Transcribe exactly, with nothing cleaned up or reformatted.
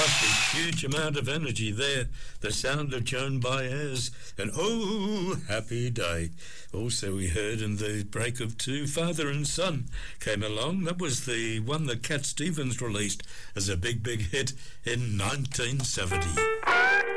gosh, a huge amount of energy there. The sound of Joan Baez and Oh, Happy Day. Also we heard in the break of two, Father and Son came along. That was the one that Cat Stevens released as a big, big hit in nineteen seventy.